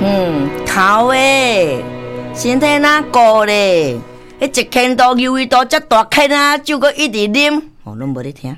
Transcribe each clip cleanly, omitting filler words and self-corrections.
头诶，身体哪顾咧？迄一千度、200度，遮大坑啊，酒阁一直啉，拢无咧听。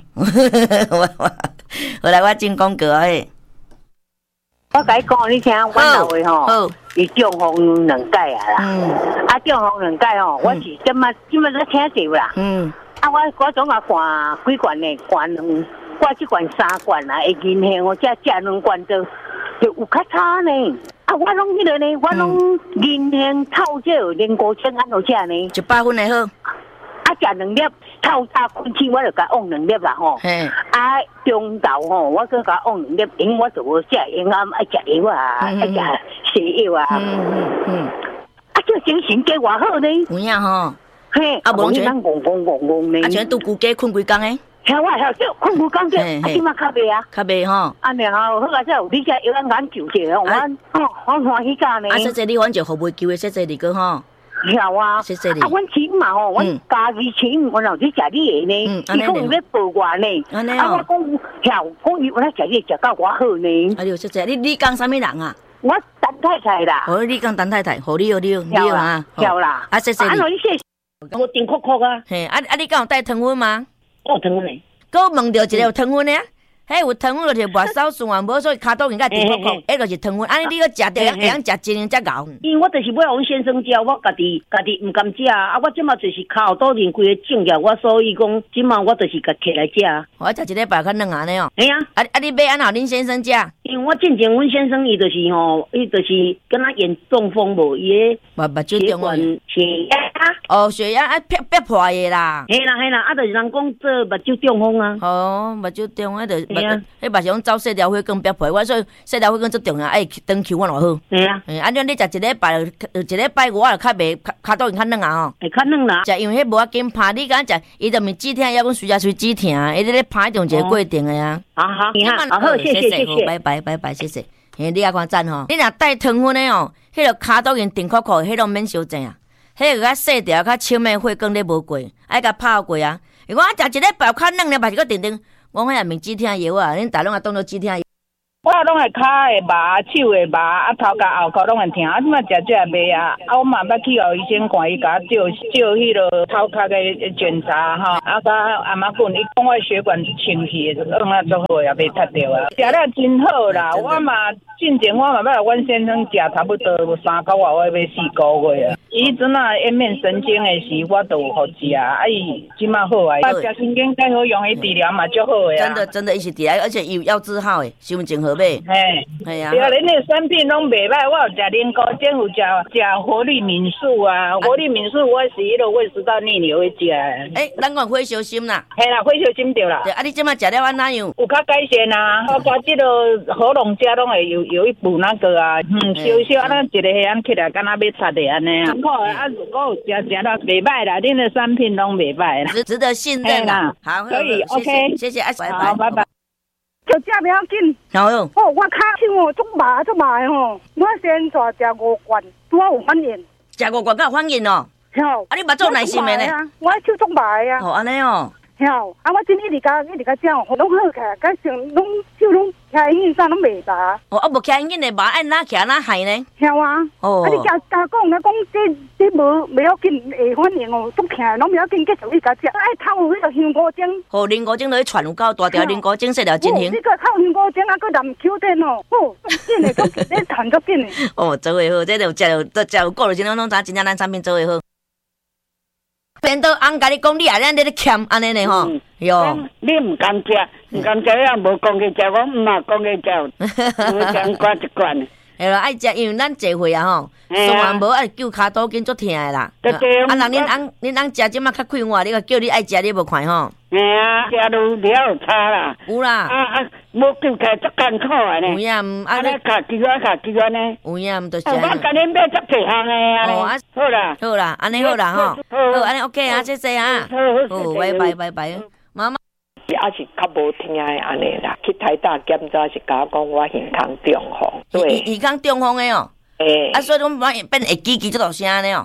后来我真讲过诶。 我甲你讲，你听，阮老爸吼，伊中风2届啊啦，中风2届吼，我是即马咧听着啦，我总共灌几罐呢？灌即罐3罐啊，会银杏哦，这2罐就有较差呢。我拢迄个呢，我拢银杏透椒连5千安怎食呢 ？100分的好。 食2粒，透早困醒我就甲往2粒啦吼。中昼吼，我搁甲往2粒，因为我就无食，因暗爱食药啊，爱食西药啊。这精神加偌好呢？ 有影吼。 嘿，无你咱戆呢。 像拄孤家困几工诶？ 听我晓少困几工者，即马较袂啊？ 较袂吼。 安尼吼，好啊，有你遮药眼救者，我欢喜甲呢。 说你阮就服务求诶，说你个吼。 晓啊，阮钱嘛吼，阮家己钱，阮有去食你的呢，伊讲伊要报我呢，我讲晓，讲伊有来食你食到偌好呢。 哎呦，说你讲啥物人啊？ 我陈太太啦。 你讲陈太太，你啊， 晓啦。 谢谢你。 我顶酷酷啊。 嘿，你敢有带糖分吗？ 有糖分嘞。 佮问到一个有糖分的。迄有糖分就是末梢循环无，所以骹肚应该甜酷酷，迄就是糖分。安尼你个食着会晓食一年才熬。 因为我就是要阮先生食，我家己毋甘食啊！我即马就是骹肚面规个肿着，我所以讲即马我就是甲起来食。 我食一礼拜较软安尼哦。 哎呀， 你买安怎恁先生食？ 因为我之前阮先生伊就是吼，伊就是敢若演中风无，伊个目睭中风， 血压。 血压憋破的啦。 嘿啦，就是人讲做目睭中风啊。 目睭中风迄迄目是讲走细条血管憋破，我所以细条血管最重要，爱长期我偌好。 嘿啊， 安尼你食一礼拜，我就较袂骹肚较软啊吼。 会较软啦。 食因为迄无要紧拍，你敢食，伊就毋是止疼，要讲随时止疼，伊咧拍中一个过程的啊。 好，谢谢， 拜，谢谢。你也看赞吼，你若带糖分的哦，迄个骹肚因甜酷酷，迄种免伤症啊。迄个较细条、较深的血管咧无过，爱甲拍过啊。如果我食一礼拜较软咧，嘛是个定定，我迄也毋是止疼药啊，恁大拢也当做止疼药。 我拢会骹会麻，手会麻，头甲后骹拢会疼。即马食这也袂啊，我嘛捌去互医生看，伊甲我照迄落头壳个检查吼，甲阿妈讲，伊讲我血管清气，当啊做好也袂塌着啊。食了真好啦，我嘛进前我嘛捌阮先生食差不多3个月，我要4个月啊。伊阵啊颜面神经的时，我都有互食，伊即马好啊。食神经介好用，伊治疗嘛足好的啊。 真的，伊是治疗，而且伊有药治好的，伤真好。 嘿， 系啊， 对啊，恁那产品拢袂歹，我有食菱角精，有食活力敏素啊，活力敏素我是迄落胃食道逆流会食。 咱讲火烧心啦， 嘿啦，火烧心对啦。 对，你即马食了安怎样？ 有较改善啊，包括即落喉咙遮拢会有一补那个啊，烧啊，咱一个黑暗起来，敢若要擦的安尼啊。好啊，如果有食了袂歹啦，恁的产品拢袂歹啦， 值得信任啦。好， 可以 ，OK， 谢谢， 好，拜拜。 就食不要紧。 好哟。 我骹手哦，足麻的吼。我先带食5罐，拄好有反应。 食5罐敢有反应哦？ 有。 你目做耐心的呢？ 我手足麻的啊。 哦，安尼哦。 有。我真一直甲食哦，拢好起来，甲成拢手拢起应啥拢袂麻。 无起应的麻，按哪起哪害呢？ 有啊。哦。你加讲这无要紧会反应哦，足疼拢不要紧，继续去甲食。爱透迄个香菇精。 好，香菇精落去串有够大条，香菇精细条真香。 你个透香菇精啊，搁淋秋天哦，哦，紧的，你弹足紧的。 哦，做会好，这就食有够了，真拢知真正咱产品做会好。变到翁甲你讲，你也咱咧欠安尼呢吼，哟。 你唔敢食，也无讲去食，我唔嘛讲去食，我讲挂一罐。 系咯，爱食，因为咱聚会啊吼，循环无爱救骹肚筋足疼的啦。人恁翁食即马较快活，你个叫你爱食，你无看吼。 嘿啊，食路了差啦。 有啦。 无救起来足艰苦的呢。 有影， 安尼卡几个呢？ 有影，就是。 我甲恁买足济项的啊。好啦， 安尼好啦吼。好，安尼 OK 啊，谢谢啊。好，拜，妈妈。 也是较无听的安尼啦，去台大检查是甲我讲我耳孔中风，对， 耳孔中风的哦，所以拢变会叽叽这大声的哦， 对，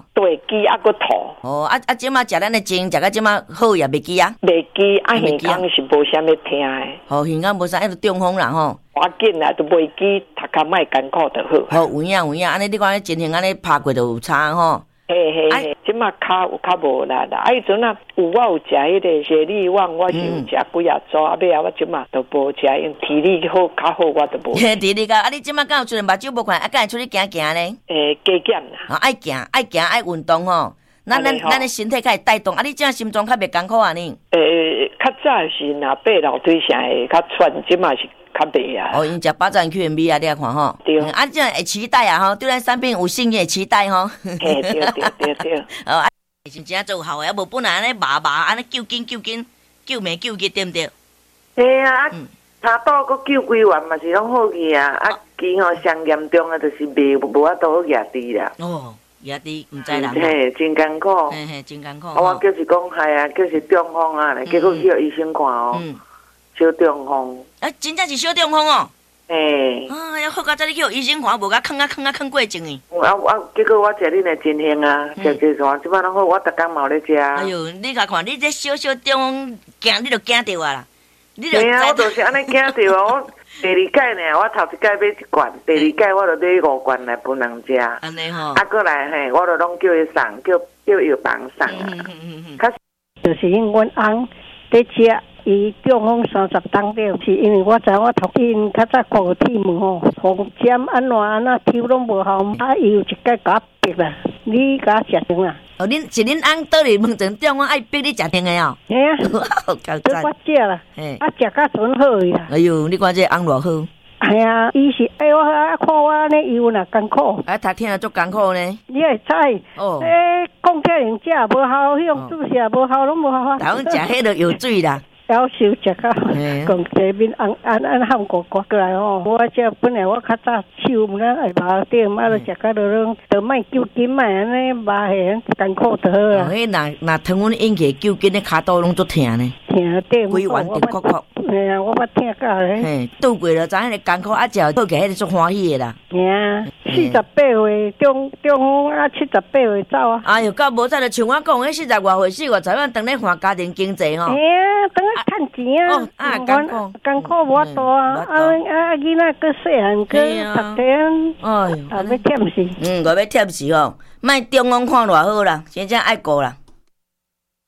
记啊，佫吐。 哦，即马食咱的精，食到即马好也袂记啊。 袂记啊，耳孔是无啥物听的。 哦，耳孔无啥，迄个中风啦吼。 赶紧啦，都袂记，读较莫艰苦就好。 好，有影有影，安尼你看情形安尼拍过就有差吼。 嘿嘿，即马骹有较无力啦。迄阵啊，我有食迄个雪莉旺，我是有食几啊组，啊尾啊我即马都无食，因体力好较好，我都无。 体力高，你即马敢有出来目睭无看，敢会出去行行咧？ 加减啦。 爱行爱运动吼。咱的身体较会带动，你即马心脏较袂艰苦啊呢？ 较早是若爬楼梯上会较喘，即马是。较袂啊！ 哦，因食8站 QMB 啊，你来看吼。 对。 这样会期待啊吼，对咱产品有信任，期待吼。 嘿，对。 哦，真正做好诶，无本来安尼麻安尼救紧，救命救急，对毋对？ 嘿啊，差倒佫救几万嘛是拢好去啊，啊，其吼上严重诶，就是无法度压低啦。 哦，压低毋知啦。 嘿，真艰苦。 嘿，真艰苦。 我就是讲害啊，就是中风啊，结果去互医生看哦。小中风， 真正是小中风哦。 要好到这里去医生看，无甲囥过症呢。 结果我食恁的真香啊，食啥，即摆拢好，我逐工嘛有咧食。 哎呦，你甲看，你这小中风惊，你就惊着啊啦。 啊，我就是安尼惊着啊！我第二届呢，我头一届买1罐，第二届我就买5罐来分人食。 安尼吼。 过来嘿，我就拢叫伊送，叫药房送啊。 就是因阮翁在食。伊中风30当了，是因为我知我读因较早看过体问吼，红针安怎抽拢无效，伊有一届甲我逼啦，你甲我食定啦。 哦，恁翁倒嚟问阵中，我爱逼你食定个哦。 嘿啊，我食啦，食甲准好去啦。 哎呦，你看这翁偌好。 系啊，伊是我看我安尼油啦艰苦。 读听足艰苦呢。 你会知？哦。讲起人食无效，用注射无效，拢无效。 台湾食迄个有水啦。 夭寿食到，讲这边按喊过来吼。我这本来我较早手毋啦会麻点，啊，就食到就莫救紧嘛，安尼麻下艰苦就好啦。 迄若疼阮引起救紧的骹肚拢足疼呢。 疼对。 规弯直曲曲。 嘿啊，我捌听到咧。 嘿，拄过了，知影个艰苦，食好起，迄个足欢喜的啦。 嘿啊，48岁中风啊，78岁走啊。 哎呦，到无再就像我讲，迄40岁、40岁，当咧看家庭经济吼。 嘿啊，当咧趁钱啊。艰苦无多啊，囡仔佫细汉佫读册， 哎呦， 要忝死。 我要忝死吼，莫中风看偌好啦，真正爱顾啦。